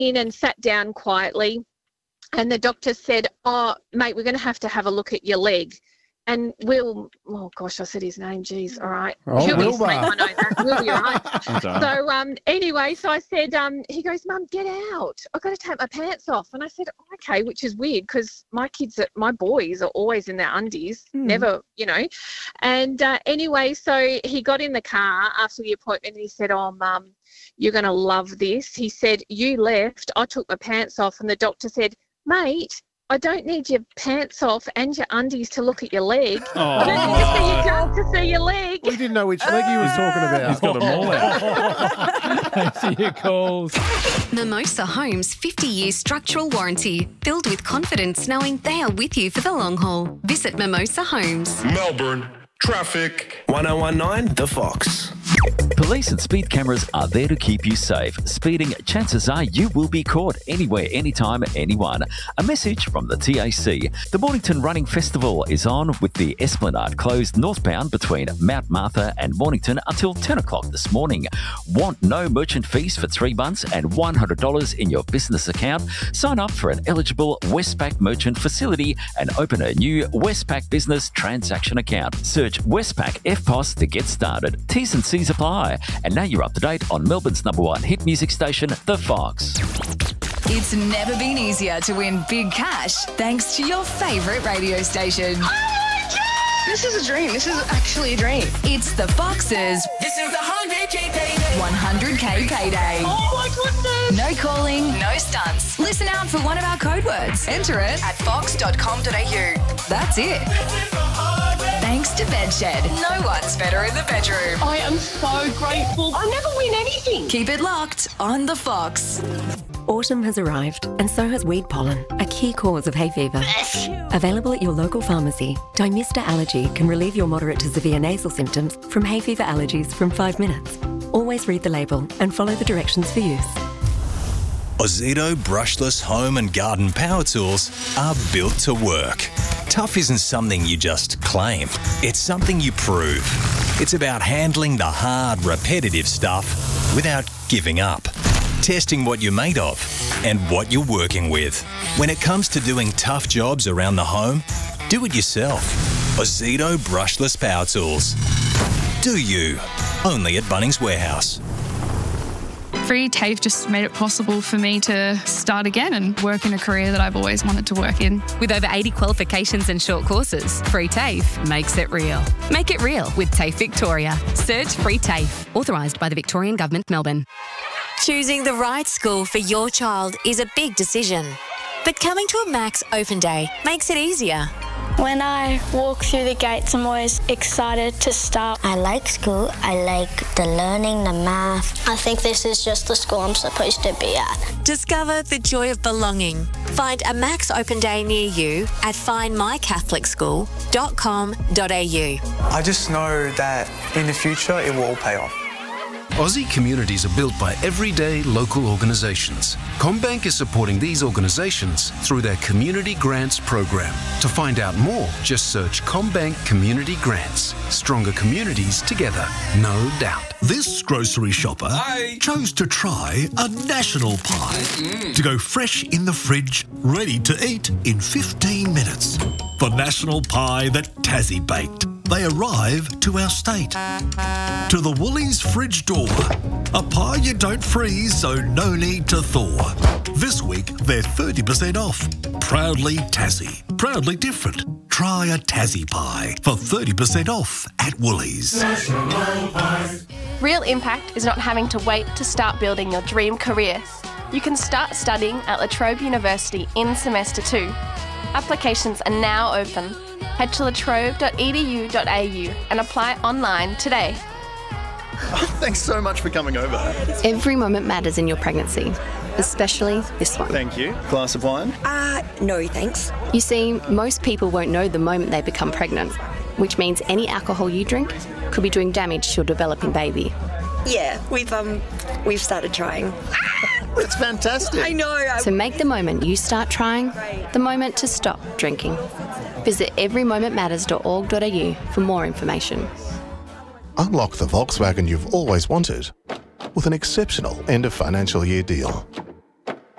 in and sat down quietly, and the doctor said, "Oh, mate, we're going to have a look at your leg." And Will, oh gosh, I said his name, geez, all right. Oh, Wilbur. I know that. Will, you're right. So anyway, so I said, he goes, "Mum, get out. I've got to take my pants off." And I said, okay, which is weird because my boys are always in their undies, never, And anyway, so he got in the car after the appointment and he said, "Oh, Mum, you're going to love this." He said, "You left, I took my pants off," and the doctor said, "Mate, I don't need your pants off and your undies to look at your leg. I don't need to see your junk to see your leg." We didn't know which leg he was talking about. He's got them all out. Thanks for your calls. Mimosa Homes 50-year structural warranty, filled with confidence knowing they are with you for the long haul. Visit Mimosa Homes. Melbourne traffic. 1019 The Fox. Police and speed cameras are there to keep you safe. Speeding, chances are you will be caught anywhere, anytime, anyone. A message from the TAC. The Mornington Running Festival is on with the Esplanade closed northbound between Mount Martha and Mornington until 10 o'clock this morning. Want no merchant fees for 3 months and $100 in your business account? Sign up for an eligible Westpac merchant facility and open a new Westpac business transaction account. Search Westpac FPOS to get started. T's and C's apply. And now you're up to date on Melbourne's #1 hit music station, The Fox. It's never been easier to win big cash thanks to your favourite radio station. Oh my God! This is a dream. This is actually a dream. It's The Fox's. This is 100K payday. 100K payday. Oh my goodness! No calling, no stunts. Listen out for one of our code words. Enter it at fox.com.au. That's it. Thanks to Bedshed. No one's better in the bedroom. I am so grateful. I never win anything. Keep it locked on The Fox. Autumn has arrived, and so has weed pollen, a key cause of hay fever. Available at your local pharmacy, Dymista Allergy can relieve your moderate to severe nasal symptoms from hay fever allergies from 5 minutes. Always read the label and follow the directions for use. Ozito brushless home and garden power tools are built to work. Tough isn't something you just claim. It's something you prove. It's about handling the hard, repetitive stuff without giving up. Testing what you're made of and what you're working with. When it comes to doing tough jobs around the home, do it yourself. Ozito brushless power tools. Do you? Only at Bunnings Warehouse. Free TAFE just made it possible for me to start again and work in a career that I've always wanted to work in. With over 80 qualifications and short courses, Free TAFE makes it real. Make it real with TAFE Victoria. Search Free TAFE. Authorised by the Victorian Government, Melbourne. Choosing the right school for your child is a big decision. But coming to a Max Open Day makes it easier. When I walk through the gates, I'm always excited to start. I like school. I like the learning, the math. I think this is just the school I'm supposed to be at. Discover the joy of belonging. Find a Max Open Day near you at findmycatholicschool.com.au. I just know that in the future it will all pay off. Aussie communities are built by everyday local organisations. CommBank is supporting these organisations through their Community Grants program. To find out more, just search CommBank Community Grants. Stronger communities together, no doubt. This grocery shopper chose to try a national pie to go fresh in the fridge, ready to eat in 15 minutes. The national pie that Tassie baked. They arrive to our state. To the Woolies fridge door. A pie you don't freeze, so no need to thaw. This week, they're 30% off. Proudly Tassie. Proudly different. Try a Tassie pie for 30% off at Woolies. Real impact is not having to wait to start building your dream career. You can start studying at La Trobe University in semester 2. Applications are now open. Head to latrobe.edu.au and apply online today. Thanks so much for coming over. Every moment matters in your pregnancy, especially this one. Thank you. Glass of wine? No thanks. You see, most people won't know the moment they become pregnant, which means any alcohol you drink could be doing damage to your developing baby. Yeah, we've started trying. That's fantastic. I know. So make the moment you start trying the moment to stop drinking. Visit everymomentmatters.org.au for more information. Unlock the Volkswagen you've always wanted with an exceptional end of financial year deal.